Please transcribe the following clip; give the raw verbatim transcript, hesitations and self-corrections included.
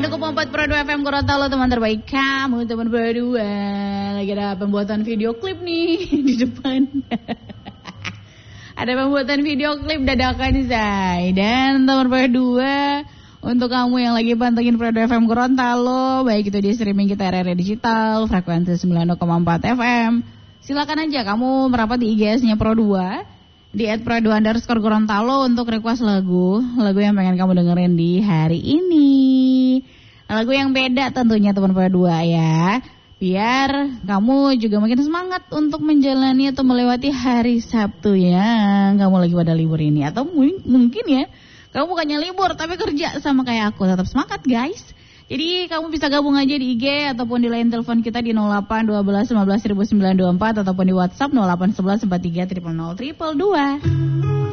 sembilan koma empat Pro dua F M Gorontalo, teman terbaik kamu, teman berdua. Lagi ada pembuatan video klip nih di depan. Ada pembuatan video klip dadakan Zai. Dan teman berdua, untuk kamu yang lagi pantengin Pro dua F M Gorontalo, baik itu di streaming kita R R I Digital, frekuensi sembilan koma empat F M, silakan aja kamu merapat di I G S-nya Pro dua di et pro dua underscore Gorontalo untuk request lagu lagu yang pengen kamu dengerin di hari ini. Lagu yang beda tentunya teman Pro dua ya, biar kamu juga makin semangat untuk menjalani atau melewati hari Sabtu yang kamu lagi pada libur ini. Atau m- mungkin ya kamu bukannya libur tapi kerja sama kayak aku. Tetap semangat guys. Jadi kamu bisa gabung aja di I G ataupun di line telepon kita di nol delapan satu dua lima belas sembilan dua empat ataupun di WhatsApp nol delapan satu satu empat tiga nol nol nol dua dua.